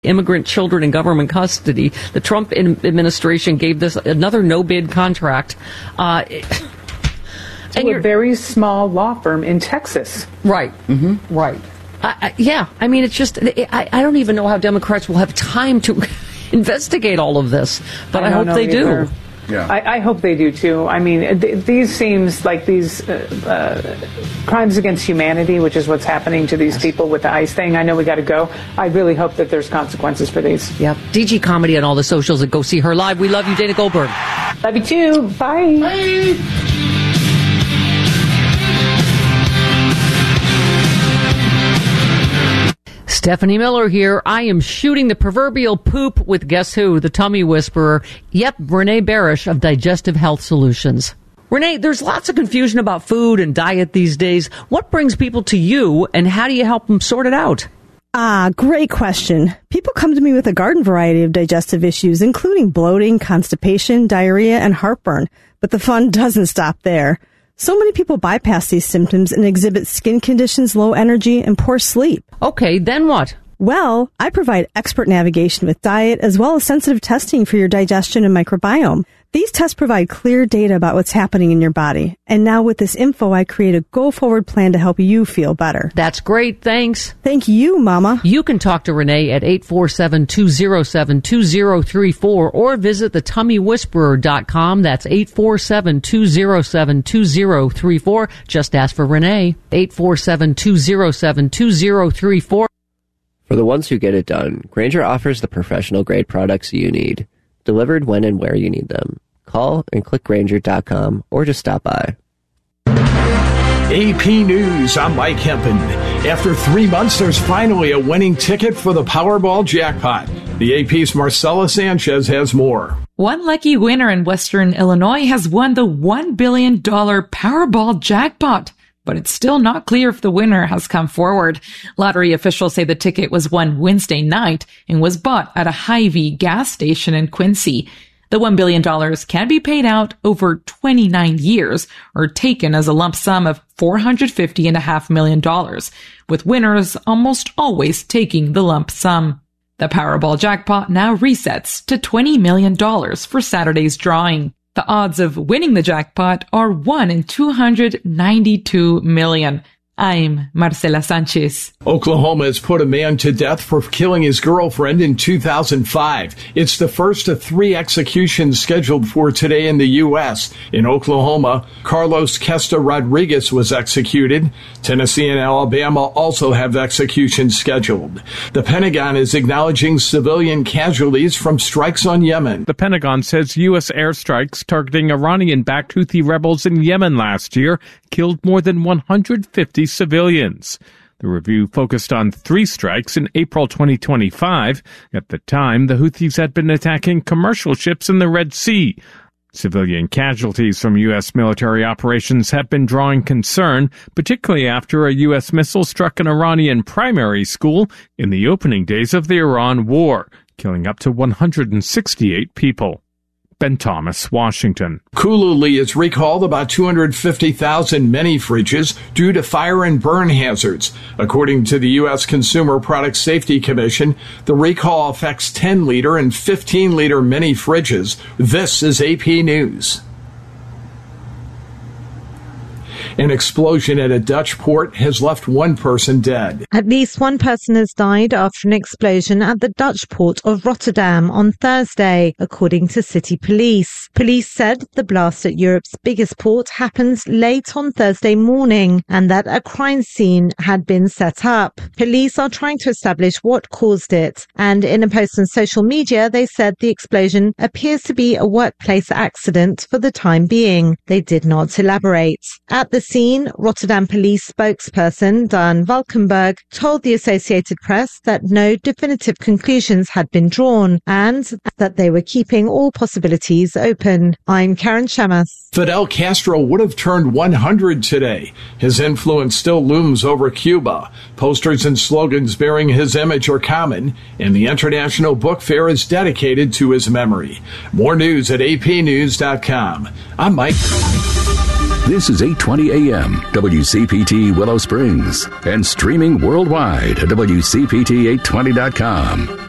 immigrant children in government custody. The Trump administration gave this another no-bid contract. To a very small law firm in Texas. Right. Mm-hmm. Right. Yeah. I mean, it's just, I don't even know how Democrats will have time to investigate all of this, but I hope they do. Yeah. I hope they do, too. I mean, these seems like these crimes against humanity, which is what's happening to these people with the ICE thing. I know we got to go. I really hope that there's consequences for these. Yeah. DG Comedy on all the socials and go see her live. We love you, Dana Goldberg. Love you, too. Bye. Bye. Stephanie Miller here. I am shooting the proverbial poop with guess who? The tummy whisperer. Yep, Renee Barish of Digestive Health Solutions. Renee, there's lots of confusion about food and diet these days. What brings people to you, and how do you help them sort it out? Great question. People come to me with a garden variety of digestive issues, including bloating, constipation, diarrhea, and heartburn. But the fun doesn't stop there. So many people bypass these symptoms and exhibit skin conditions, low energy, and poor sleep. Okay, then what? Well, I provide expert navigation with diet as well as sensitive testing for your digestion and microbiome. These tests provide clear data about what's happening in your body. And now with this info, I create a go-forward plan to help you feel better. That's great. Thanks. Thank you, Mama. You can talk to Renee at 847-207-2034 or visit thetummywhisperer.com. That's 847-207-2034. Just ask for Renee. 847-207-2034. For the ones who get it done, Grainger offers the professional-grade products you need, delivered when and where you need them. Call and click Grainger.com or just stop by. AP News, I'm Mike Hempen. After 3 months, there's finally a winning ticket for the Powerball jackpot. The AP's Marcela Sanchez has more. One lucky winner in Western Illinois has won the $1 billion Powerball jackpot. But it's still not clear if the winner has come forward. Lottery officials say the ticket was won Wednesday night and was bought at a Hy-Vee gas station in Quincy. The $1 billion can be paid out over 29 years or taken as a lump sum of $450.5 million, with winners almost always taking the lump sum. The Powerball jackpot now resets to $20 million for Saturday's drawing. The odds of winning the jackpot are 1 in 292 million. I'm Marcela Sanchez. Oklahoma has put a man to death for killing his girlfriend in 2005. It's the first of 3 executions scheduled for today in the U.S. In Oklahoma, Carlos Kesta Rodriguez was executed. Tennessee and Alabama also have executions scheduled. The Pentagon is acknowledging civilian casualties from strikes on Yemen. The Pentagon says U.S. airstrikes targeting Iranian-backed Houthi rebels in Yemen last year killed more than 150 civilians. The review focused on 3 strikes in April 2025. At the time, the Houthis had been attacking commercial ships in the Red Sea. Civilian casualties from U.S. military operations have been drawing concern, particularly after a U.S. missile struck an Iranian primary school in the opening days of the Iran war, killing up to 168 people. Ben Thomas, Washington. Coolooly has recalled about 250,000 mini-fridges due to fire and burn hazards. According to the U.S. Consumer Product Safety Commission, the recall affects 10-liter and 15-liter mini-fridges. This is AP News. An explosion at a Dutch port has left 1 person dead. At least 1 person has died after an explosion at the Dutch port of Rotterdam on Thursday, according to city police. Police said the blast at Europe's biggest port happened late on Thursday morning and that a crime scene had been set up. Police are trying to establish what caused it, and in a post on social media, they said the explosion appears to be a workplace accident for the time being. They did not elaborate. At the scene, Rotterdam police spokesperson Dan Valkenburg told the Associated Press that no definitive conclusions had been drawn and that they were keeping all possibilities open. I'm Karen Shamas. Fidel Castro would have turned 100 today. His influence still looms over Cuba. Posters and slogans bearing his image are common, and the International Book Fair is dedicated to his memory. More news at apnews.com. I'm Mike. This is 820 AM, WCPT Willow Springs, and streaming worldwide at WCPT820.com.